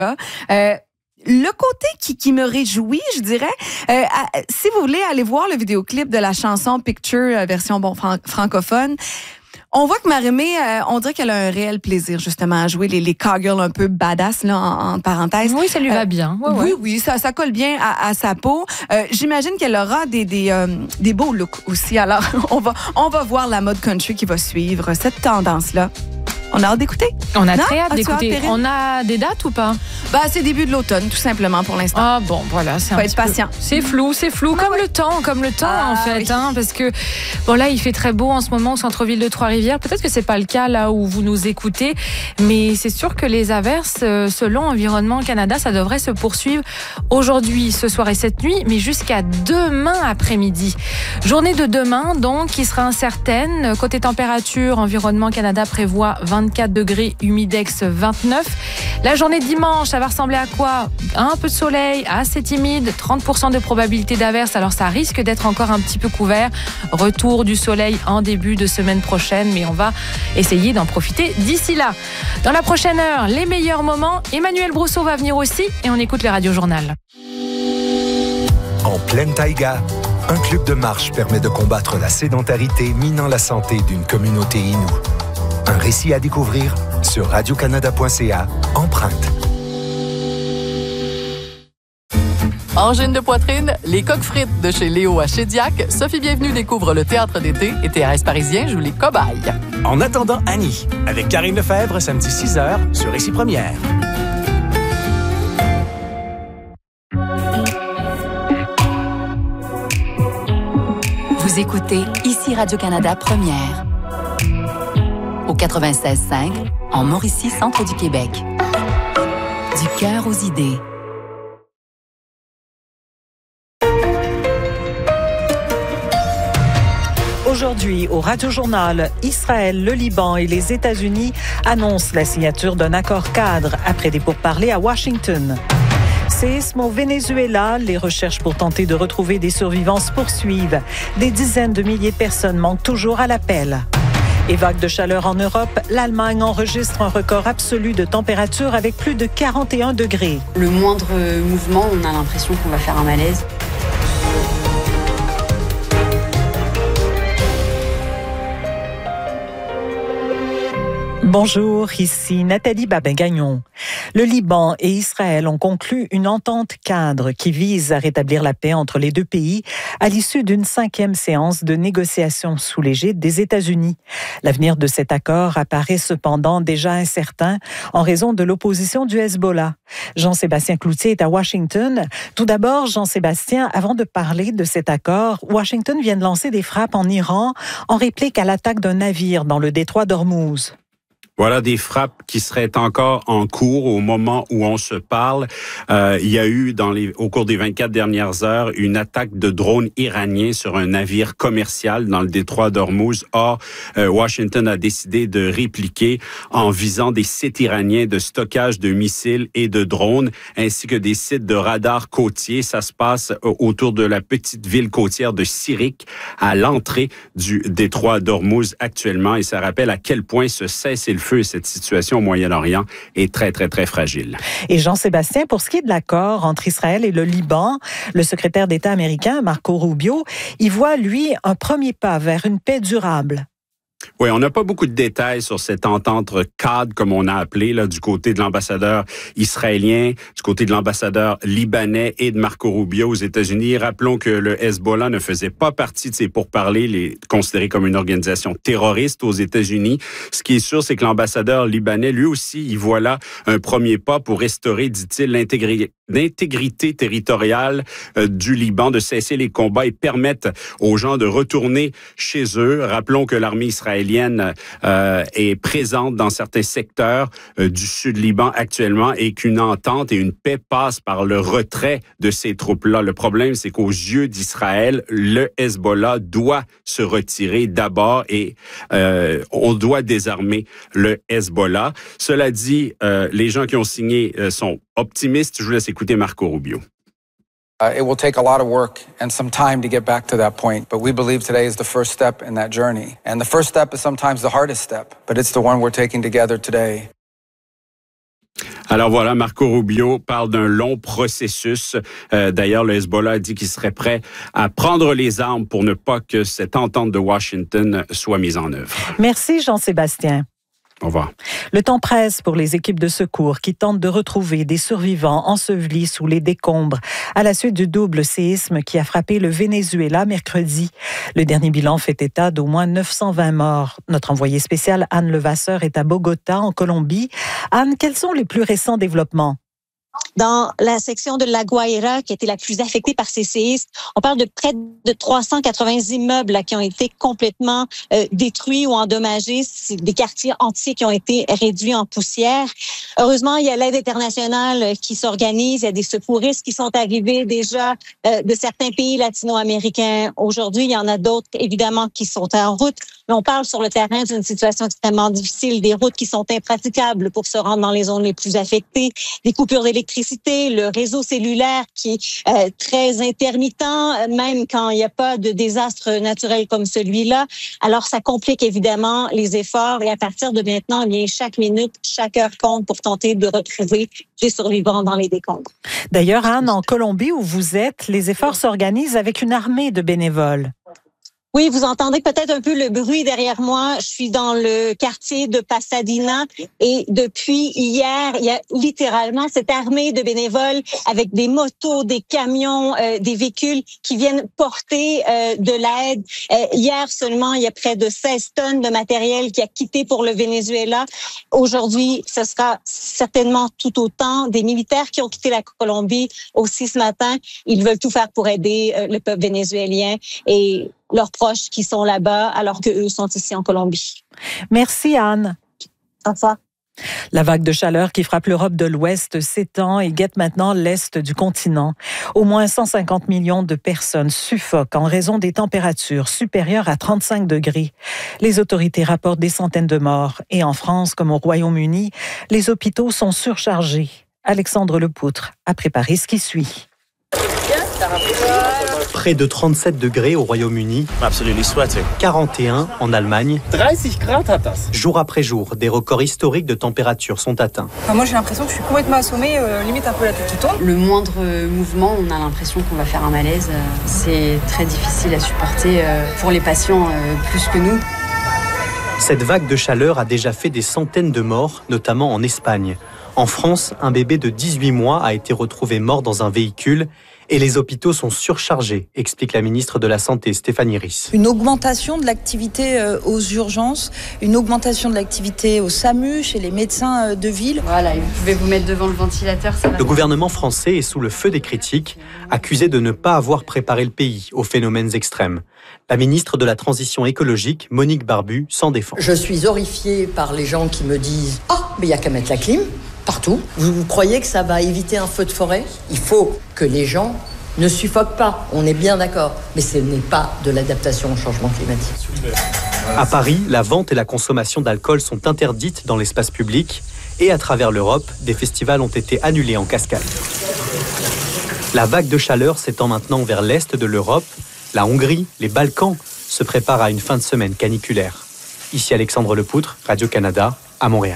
Le côté qui me réjouit, je dirais, si vous voulez aller voir le vidéoclip de la chanson Picture version francophone, on voit que Marie-Mé, on dirait qu'elle a un réel plaisir justement à jouer les cowgirls un peu badass là en parenthèse. Oui, ça lui va bien. Oui, ça colle bien à sa peau. J'imagine qu'elle aura des beaux looks aussi. Alors on va voir la mode country qui va suivre cette tendance là. On a hâte d'écouter. On a très hâte d'écouter. On a des dates ou pas? C'est début de l'automne, tout simplement, pour l'instant. Ah bon, voilà. Faut être patient. C'est flou. Comme le temps, en fait. Oui. Parce que, bon, là, il fait très beau en ce moment au centre-ville de Trois-Rivières. Peut-être que c'est pas le cas là où vous nous écoutez, mais c'est sûr que les averses, selon Environnement Canada, ça devrait se poursuivre aujourd'hui, ce soir et cette nuit, mais jusqu'à demain après-midi. Journée de demain, donc, qui sera incertaine. Côté température, Environnement Canada prévoit 24 degrés, humidex 29. La journée de dimanche, ça va ressembler à quoi? Un peu de soleil, assez timide, 30% de probabilité d'averse, alors ça risque d'être encore un petit peu couvert. Retour du soleil en début de semaine prochaine, mais on va essayer d'en profiter d'ici là. Dans la prochaine heure, les meilleurs moments. Emmanuel Brousseau va venir aussi et on écoute le Radio-Journal. En pleine taïga, un club de marche permet de combattre la sédentarité minant la santé d'une communauté inoue. Un récit à découvrir sur radiocanada.ca, Empreinte. Angine de poitrine, les coques frites de chez Léo à Chédiac, Sophie Bienvenue découvre le théâtre d'été et Thérèse Parisien joue les cobayes. En attendant Annie, avec Karine Lefebvre, samedi 6h sur Récit Première. Vous écoutez ici Radio-Canada Première. Au 96.5, en Mauricie, centre du Québec. Du cœur aux idées. Aujourd'hui, au Radio-Journal, Israël, le Liban et les États-Unis annoncent la signature d'un accord cadre après des pourparlers à Washington. Séisme au Venezuela, les recherches pour tenter de retrouver des survivants se poursuivent. Des dizaines de milliers de personnes manquent toujours à l'appel. Et vague de chaleur en Europe, l'Allemagne enregistre un record absolu de température avec plus de 41 degrés. Le moindre mouvement, on a l'impression qu'on va faire un malaise. Bonjour, ici Nathalie Babin-Gagnon. Le Liban et Israël ont conclu une entente cadre qui vise à rétablir la paix entre les deux pays à l'issue d'une 5e séance de négociations sous l'égide des États-Unis. L'avenir de cet accord apparaît cependant déjà incertain en raison de l'opposition du Hezbollah. Jean-Sébastien Cloutier est à Washington. Tout d'abord, Jean-Sébastien, avant de parler de cet accord, Washington vient de lancer des frappes en Iran en réplique à l'attaque d'un navire dans le détroit d'Ormuz. Voilà des frappes qui seraient encore en cours au moment où on se parle. Il y a eu au cours des 24 dernières heures une attaque de drones iraniens sur un navire commercial dans le détroit d'Ormuz. Or, Washington a décidé de répliquer en visant des sites iraniens de stockage de missiles et de drones, ainsi que des sites de radars côtiers. Ça se passe autour de la petite ville côtière de Sirik, à l'entrée du détroit d'Ormuz actuellement. Et ça rappelle à quel point ce cessez-le-feu et cette situation au Moyen-Orient est très, très, très fragile. Et Jean-Sébastien, pour ce qui est de l'accord entre Israël et le Liban, le secrétaire d'État américain, Marco Rubio, il voit, lui, un premier pas vers une paix durable. Oui, on n'a pas beaucoup de détails sur cette entente cadre, comme on a appelé, là, du côté de l'ambassadeur israélien, du côté de l'ambassadeur libanais et de Marco Rubio aux États-Unis. Rappelons que le Hezbollah ne faisait pas partie de ces pourparlers, considérés comme une organisation terroriste aux États-Unis. Ce qui est sûr, c'est que l'ambassadeur libanais, lui aussi, il voit là un premier pas pour restaurer, dit-il, l'intégrité territoriale du Liban, de cesser les combats et permettre aux gens de retourner chez eux. Rappelons que l'armée israélienne est présente dans certains secteurs du sud Liban actuellement et qu'une entente et une paix passent par le retrait de ces troupes-là. Le problème, c'est qu'aux yeux d'Israël, le Hezbollah doit se retirer d'abord et on doit désarmer le Hezbollah. Cela dit, les gens qui ont signé sont optimistes. Je vous laisse écouter Marco Rubio. It will take a lot of work and some time to get back to that point, but we believe today is the first step in that journey. And the first step is sometimes the hardest step, but it's the one we're taking together today. Alors voilà, Marco Rubio parle d'un long processus. D'ailleurs, le Hezbollah a dit qu'il serait prêt à prendre les armes pour ne pas que cette entente de Washington soit mise en œuvre. Merci Jean-Sébastien. Au revoir. Le temps presse pour les équipes de secours qui tentent de retrouver des survivants ensevelis sous les décombres à la suite du double séisme qui a frappé le Venezuela mercredi. Le dernier bilan fait état d'au moins 920 morts. Notre envoyée spéciale Anne Levasseur est à Bogota, en Colombie. Anne, quels sont les plus récents développements? Dans la section de La Guaira, qui a été la plus affectée par ces séismes, on parle de près de 380 immeubles qui ont été complètement détruits ou endommagés. C'est des quartiers entiers qui ont été réduits en poussière. Heureusement, il y a l'aide internationale qui s'organise. Il y a des secouristes qui sont arrivés déjà de certains pays latino-américains. Aujourd'hui, il y en a d'autres, évidemment, qui sont en route. Mais on parle sur le terrain d'une situation extrêmement difficile, des routes qui sont impraticables pour se rendre dans les zones les plus affectées, des coupures d'électricité, le réseau cellulaire qui est très intermittent, même quand il n'y a pas de désastre naturel comme celui-là. Alors, ça complique évidemment les efforts et à partir de maintenant, bien, chaque minute, chaque heure compte pour tenter de retrouver des survivants dans les décombres. D'ailleurs, Anne, en Colombie où vous êtes, les efforts s'organisent avec une armée de bénévoles. Oui, vous entendez peut-être un peu le bruit derrière moi. Je suis dans le quartier de Pasadena et depuis hier, il y a littéralement cette armée de bénévoles avec des motos, des camions, des véhicules qui viennent porter de l'aide. Hier seulement, il y a près de 16 tonnes de matériel qui a quitté pour le Venezuela. Aujourd'hui, ce sera certainement tout autant. Des militaires qui ont quitté la Colombie aussi ce matin. Ils veulent tout faire pour aider le peuple vénézuélien et leurs proches qui sont là-bas alors qu'eux sont ici en Colombie. Merci Anne. Au revoir. La vague de chaleur qui frappe l'Europe de l'Ouest s'étend et guette maintenant l'Est du continent. Au moins 150 millions de personnes suffoquent en raison des températures supérieures à 35 degrés. Les autorités rapportent des centaines de morts. Et en France, comme au Royaume-Uni, les hôpitaux sont surchargés. Alexandre Lepoutre a préparé ce qui suit. Près de 37 degrés au Royaume-Uni, 41 en Allemagne. Jour après jour, des records historiques de température sont atteints. Enfin, moi j'ai l'impression que je suis complètement assommée, limite un peu la tête qui tourne. Le moindre mouvement, on a l'impression qu'on va faire un malaise. C'est très difficile à supporter pour les patients plus que nous. Cette vague de chaleur a déjà fait des centaines de morts, notamment en Espagne. En France, un bébé de 18 mois a été retrouvé mort dans un véhicule et les hôpitaux sont surchargés, explique la ministre de la Santé, Stéphanie Ries. Une augmentation de l'activité aux urgences, une augmentation de l'activité au SAMU, chez les médecins de ville. Voilà, vous pouvez vous mettre devant le ventilateur, ça va. Le gouvernement français est sous le feu des critiques, accusé de ne pas avoir préparé le pays aux phénomènes extrêmes. La ministre de la Transition écologique, Monique Barbu, s'en défend. Je suis horrifiée par les gens qui me disent « Ah, mais il n'y a qu'à mettre la clim ». Partout. Vous croyez que ça va éviter un feu de forêt? Il faut que les gens ne suffoquent pas. On est bien d'accord. Mais ce n'est pas de l'adaptation au changement climatique. À Paris, la vente et la consommation d'alcool sont interdites dans l'espace public. Et à travers l'Europe, des festivals ont été annulés en cascade. La vague de chaleur s'étend maintenant vers l'est de l'Europe. La Hongrie, les Balkans se préparent à une fin de semaine caniculaire. Ici Alexandre Lepoutre, Radio-Canada, à Montréal.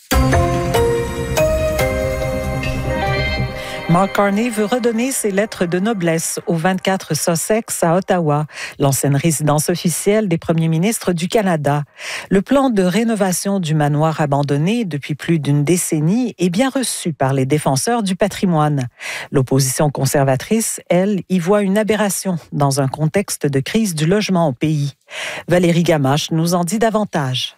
Mark Carney veut redonner ses lettres de noblesse au 24 Sussex à Ottawa, l'ancienne résidence officielle des premiers ministres du Canada. Le plan de rénovation du manoir abandonné depuis plus d'une décennie est bien reçu par les défenseurs du patrimoine. L'opposition conservatrice, elle, y voit une aberration dans un contexte de crise du logement au pays. Valérie Gamache nous en dit davantage.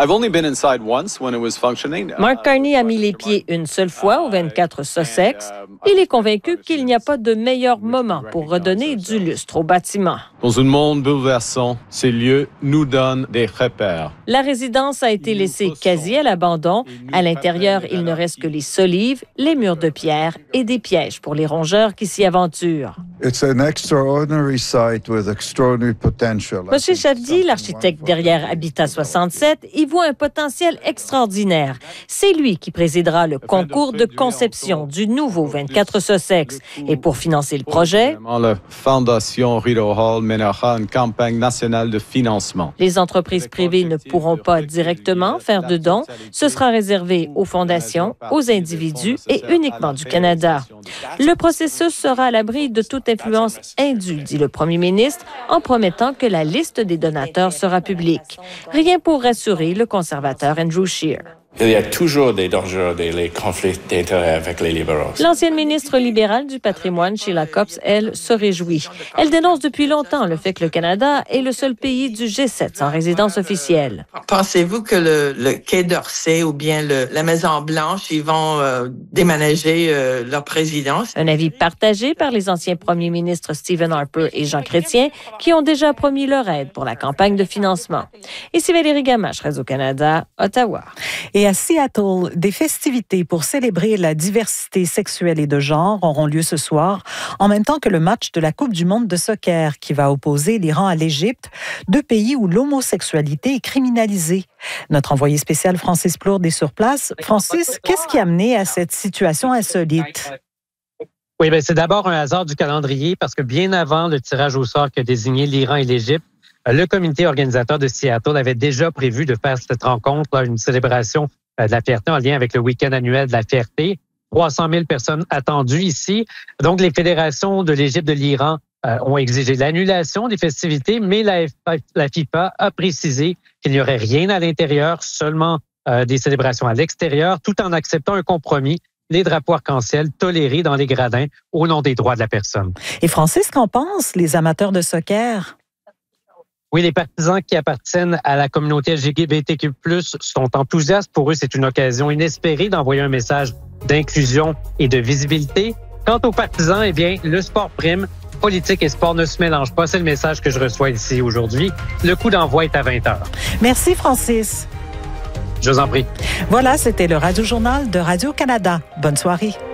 Mark Carney a mis les pieds une seule fois au 24 Sussex. Il est convaincu qu'il n'y a pas de meilleur moment pour redonner du lustre au bâtiment. Dans un monde bouleversant, ces lieux nous donnent des repères. La résidence a été laissée quasi à l'abandon. À l'intérieur, il ne reste que les solives, les murs de pierre et des pièges pour les rongeurs qui s'y aventurent. Monsieur Chavdi, l'architecte derrière Habitat 67, y voit un potentiel extraordinaire. C'est lui qui présidera le concours de conception du nouveau 24 Sussex. Et pour financer le projet, La Fondation Rideau Hall mènera une campagne nationale de financement. les entreprises privées ne pourront pas directement faire de dons. Ce sera réservé aux fondations, aux individus et uniquement du Canada. Le processus sera à l'abri de toute influence indue, dit le premier ministre, en promettant que la liste des donateurs sera publique. Rien pour rassurer le conservateur Andrew Scheer. Il y a toujours des dangers, des conflits d'intérêts avec les libéraux. L'ancienne ministre libérale du patrimoine, Sheila Copps, elle, se réjouit. Elle dénonce depuis longtemps le fait que le Canada est le seul pays du G7 sans résidence officielle. Pensez-vous que le Quai d'Orsay ou bien la Maison-Blanche, ils vont déménager leur présidence? Un avis partagé par les anciens premiers ministres Stephen Harper et Jean Chrétien, qui ont déjà promis leur aide pour la campagne de financement. Ici Valérie Gamache, Radio-Canada, Ottawa. Et à Seattle, des festivités pour célébrer la diversité sexuelle et de genre auront lieu ce soir, en même temps que le match de la Coupe du monde de soccer qui va opposer l'Iran à l'Égypte, deux pays où l'homosexualité est criminalisée. Notre envoyé spécial Francis Plourde est sur place. Francis, qu'est-ce qui a mené à cette situation insolite? Oui, bien, c'est d'abord un hasard du calendrier parce que bien avant le tirage au sort qui a désigné l'Iran et l'Égypte, le comité organisateur de Seattle avait déjà prévu de faire cette rencontre, une célébration de la fierté en lien avec le week-end annuel de la fierté. 300 000 personnes attendues ici. Donc, les fédérations de l'Égypte et de l'Iran ont exigé l'annulation des festivités, mais la FIFA a précisé qu'il n'y aurait rien à l'intérieur, seulement des célébrations à l'extérieur, tout en acceptant un compromis, les drapeaux arc-en-ciel tolérés dans les gradins au nom des droits de la personne. Et Francis, qu'en pensent les amateurs de soccer? Oui, les partisans qui appartiennent à la communauté LGBTQ+, sont enthousiastes. Pour eux, c'est une occasion inespérée d'envoyer un message d'inclusion et de visibilité. Quant aux partisans, eh bien, le sport prime. Politique et sport ne se mélangent pas. C'est le message que je reçois ici aujourd'hui. Le coup d'envoi est à 20h. Merci, Francis. Je vous en prie. Voilà, c'était le Radio-Journal de Radio-Canada. Bonne soirée.